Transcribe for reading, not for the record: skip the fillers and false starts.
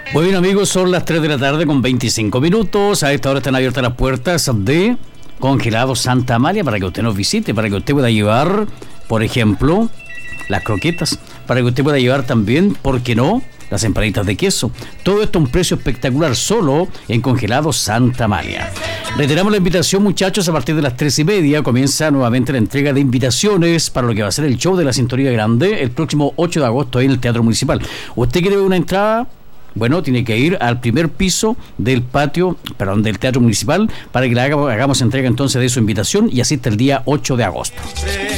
Muy bien, amigos, son las 3 de la tarde con 25 minutos. A esta hora están abiertas las puertas de Congelado Santa Amalia para que usted nos visite, para que usted pueda llevar, por ejemplo, las croquetas, para que usted pueda llevar también, ¿por qué no?, las empanaditas de queso. Todo esto a un precio espectacular solo en Congelado Santa Amalia. Reiteramos la invitación, muchachos, a partir de las 3:30 comienza nuevamente la entrega de invitaciones para lo que va a ser el show de la Cinturilla Grande el próximo 8 de agosto en el Teatro Municipal. ¿Usted quiere una entrada? Bueno, tiene que ir al primer piso del del Teatro Municipal para que hagamos entrega entonces de su invitación y asista el día 8 de agosto.